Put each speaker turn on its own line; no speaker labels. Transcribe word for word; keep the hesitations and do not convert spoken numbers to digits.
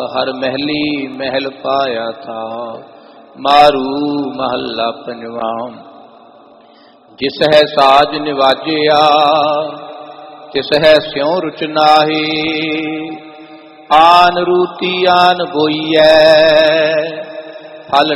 हर महली महल पाया था। मारू महला पंजवा। जिस है साज निवाजिया तिस है स्यों रुच नाही। आन रूती आन बोईऐ फल